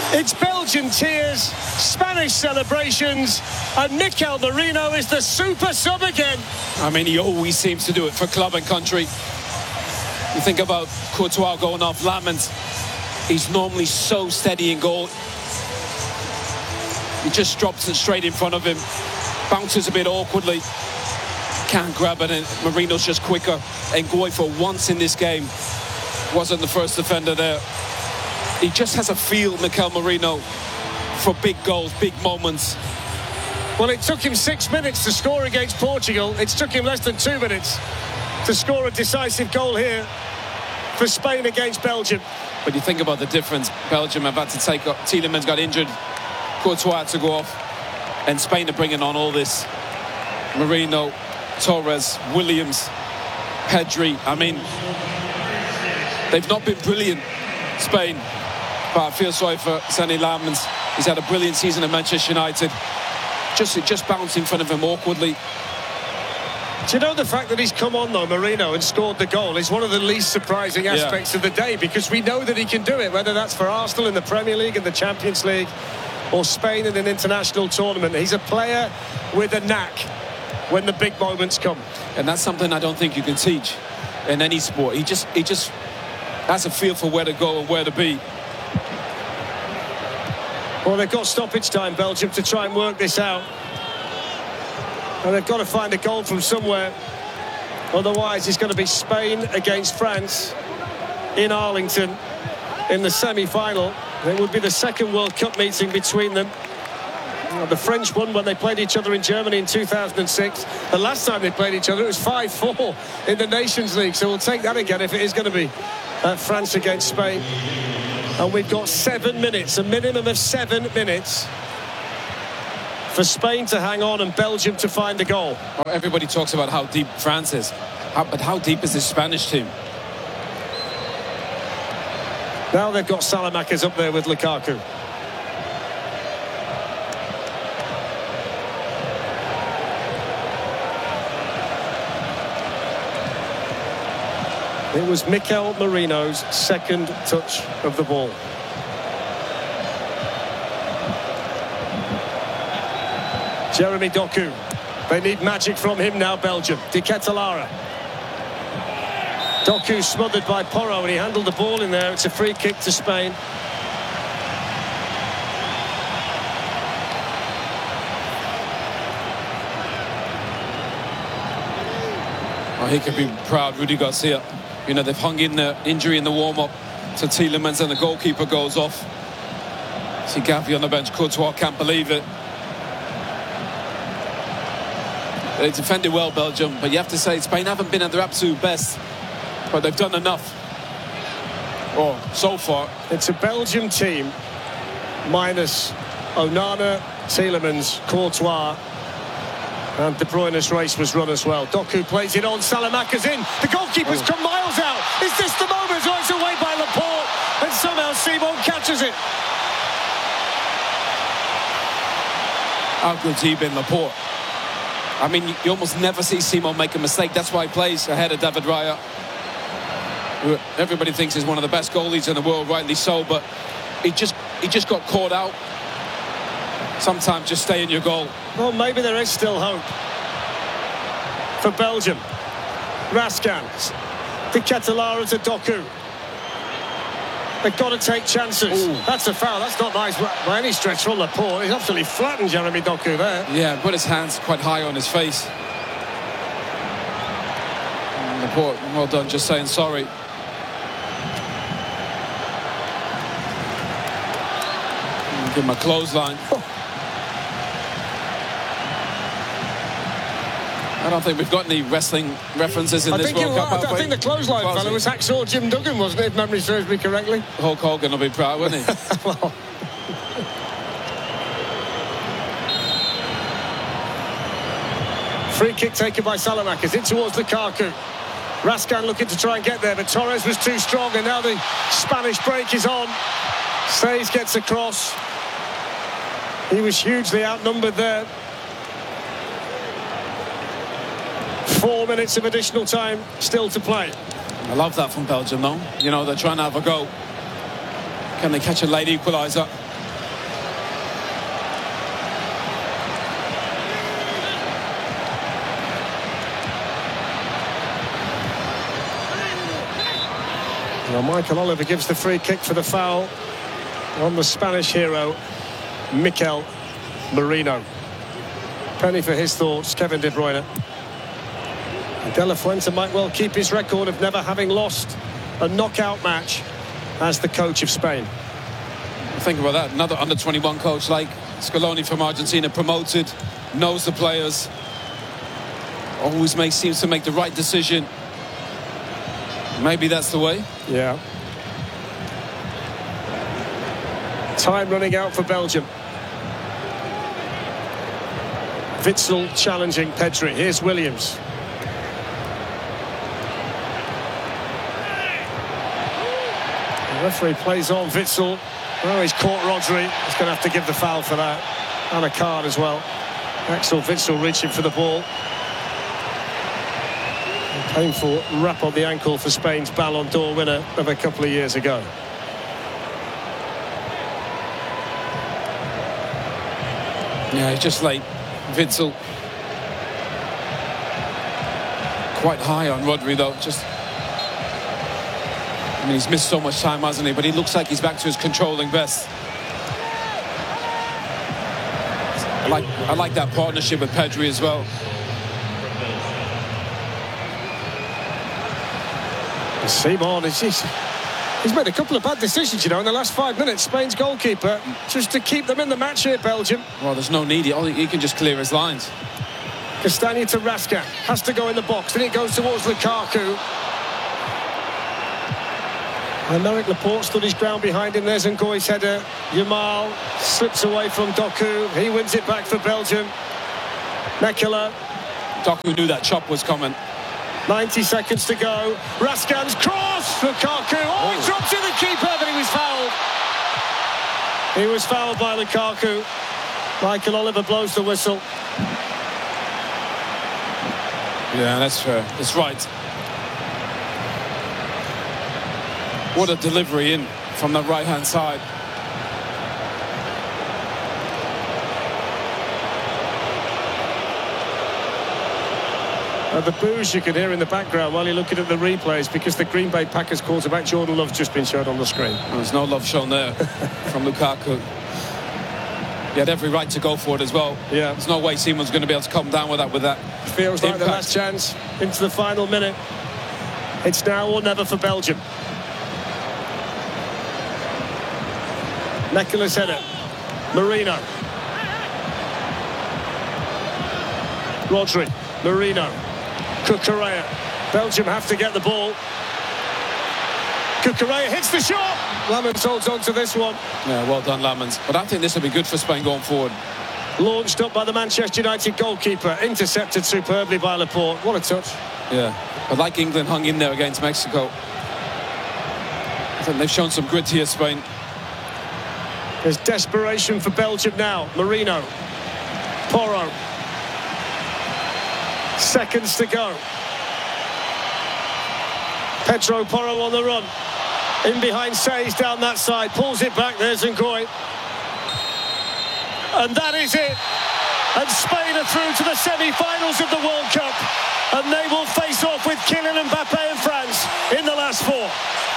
It's Belgian tears, Spanish celebrations, and Mikel Merino is the super sub again. I mean, he always seems to do it for club and country. You think about Courtois going off Lamens. He's normally so steady in goal. He just drops it straight in front of him. Bounces a bit awkwardly. Can't grab it, and Merino's just quicker. And Ngoy, for once in this game, wasn't the first defender there. He just has a feel, Mikel Merino, for big goals, big moments. Well, it took him 6 minutes to score against Portugal. It's took him less than 2 minutes to score a decisive goal here for Spain against Belgium. But you think about the difference. Belgium have had to take up. Tielemans got injured. Courtois had to go off. And Spain are bringing on all this. Merino, Torres, Williams, Pedri. I mean, they've not been brilliant, Spain. But I feel sorry for Sané Lamens. He's had a brilliant season at Manchester United. Just bounced in front of him awkwardly. Do you know the fact that he's come on, though, Merino, and scored the goal is one of the least surprising aspects of the day, because we know that he can do it, whether that's for Arsenal in the Premier League and the Champions League or Spain in an international tournament. He's a player with a knack when the big moments come. And that's something I don't think you can teach in any sport. He just has a feel for where to go and where to be. Well, they've got stoppage time, Belgium, to try and work this out. And they've got to find a goal from somewhere. Otherwise, it's going to be Spain against France in Arlington in the semi-final. It would be the second World Cup meeting between them. The French won when they played each other in Germany in 2006. The last time they played each other, it was 5-4 in the Nations League. So we'll take that again if it is going to be France against Spain. And we've got 7 minutes, a minimum of 7 minutes, for Spain to hang on and Belgium to find a goal. Everybody talks about how deep France is. But how deep is this Spanish team? Now they've got Salamakers up there with Lukaku. It was Mikel Merino's second touch of the ball. Jeremy Doku. They need magic from him now, Belgium. De Ketelaere. Doku smothered by Porro, and he handled the ball in there. It's a free kick to Spain. Oh, he could be proud, Rudy Garcia. You know, they've hung in the injury in the warm-up to Tielemans, and the goalkeeper goes off. See Gavi on the bench. Courtois can't believe it. They defended well, Belgium, but you have to say Spain haven't been at their absolute best, but they've done enough. Oh, so far. It's a Belgium team minus Onana, Tielemans, Courtois, and De Bruyne's race was run as well. Doku plays it on, Salamakers in. The goalkeeper's come miles out. Is this the moment? Oh, it's away by Laporte, and somehow Simon catches it. How good's he been, Laporte? I mean, you almost never see Simon make a mistake. That's why he plays ahead of David Raya, who everybody thinks is one of the best goalies in the world, rightly so, but he just got caught out. Sometimes just stay in your goal. Well, maybe there is still hope for Belgium. Raskan, De Ketelaere to Doku. They've got to take chances. Ooh. That's a foul. That's not nice by any stretch from Laporte. He's absolutely flattened Jeremy Doku there. Yeah, put his hands quite high on his face. Laporte, well done, just saying sorry. Give him a clothesline. I don't think we've got any wrestling references in this World Cup. I think the clothesline fellow was hacksaw Jim Duggan, wasn't it, if memory serves me correctly? Hulk Hogan will be proud, wouldn't he? Well. Free kick taken by Salamakers in towards Lukaku. Raskan looking to try and get there, but Torres was too strong, and now the Spanish break is on. Says gets across. He was hugely outnumbered there. 4 minutes of additional time still to play. I love that from Belgium, though. You know, they're trying to have a go. Can they catch a late equaliser? Well, Michael Oliver gives the free kick for the foul on the Spanish hero, Mikel Merino. Penny for his thoughts, Kevin De Bruyne. De La Fuente might well keep his record of never having lost a knockout match as the coach of Spain. Think about that. Another under-21 coach like Scaloni from Argentina, promoted, knows the players, always seems to make the right decision. Maybe that's the way. Yeah. Time running out for Belgium. Witsel challenging Pedri. Here's Williams. The referee plays on Witsel. Oh, he's caught Rodri. He's going to have to give the foul for that. And a card as well. Axel Witsel reaching for the ball. A painful wrap on the ankle for Spain's Ballon d'Or winner of a couple of years ago. Yeah, he's just late. Witsel. Quite high on Rodri, though. I mean, he's missed so much time, hasn't he? But he looks like he's back to his controlling best. I like that partnership with Pedri as well. Simon, he's made a couple of bad decisions, you know, in the last 5 minutes. Spain's goalkeeper, just to keep them in the match here, Belgium. Well, there's no need. He can just clear his lines. Castagna to Raskin. Has to go in the box. Then it goes towards Lukaku. And Merrick Laporte stood his ground behind him. There's Ngoy's header. Yamal slips away from Doku. He wins it back for Belgium. Mekela. Doku knew that chop was coming. 90 seconds to go. Raskin's cross. Lukaku. Oh, he drops in the keeper, but he was fouled. He was fouled by Lukaku. Michael Oliver blows the whistle. Yeah, that's fair. That's right. What a delivery in from the right-hand side. The boos you can hear in the background while you're looking at the replays, because the Green Bay Packers quarterback Jordan Love's just been shown on the screen. There's no love shown there from Lukaku. He had every right to go for it as well. Yeah. There's no way Simon's going to be able to come down with that. Feels like the last chance into the final minute. It's now or never for Belgium. Mekela's header. Merino. Rodri. Merino. Cucurella. Belgium have to get the ball. Cucurella hits the shot. Lamens holds on to this one. Yeah, well done, Lamens. But I think this will be good for Spain going forward. Launched up by the Manchester United goalkeeper. Intercepted superbly by Laporte. What a touch. Yeah, but like England hung in there against Mexico. I think they've shown some grit here, Spain. There's desperation for Belgium now. Merino. Porro. Seconds to go. Pedro Porro on the run. In behind Says down that side. Pulls it back. There's Ngoy. And that is it. And Spain are through to the semi-finals of the World Cup. And they will face off with Kylian Mbappe and France in the last four.